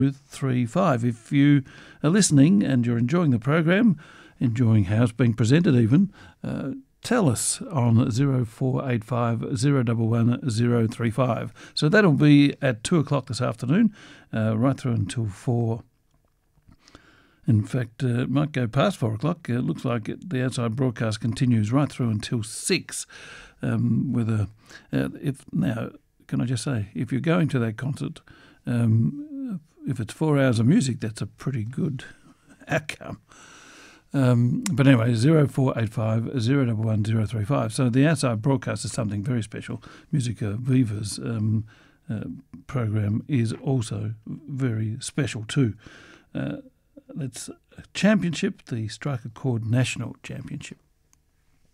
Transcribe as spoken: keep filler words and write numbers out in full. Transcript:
three five. If you are listening and you're enjoying the program, enjoying how it's being presented even, uh, tell us on zero four eight five zero one one zero three five. So that'll be at two o'clock this afternoon, uh, right through until four. In fact, uh, it might go past four o'clock. It looks like it, the outside broadcast continues right through until six. Um, with a, uh, if now, can I just say, if you're going to that concert, um, if it's four hours of music, that's a pretty good outcome. Um, but anyway, zero four eight five zero one one zero three five. So the outside broadcast is something very special. Musica Viva's um, uh, program is also very special too. Uh, It's a championship, the Strike a Chord National Championship.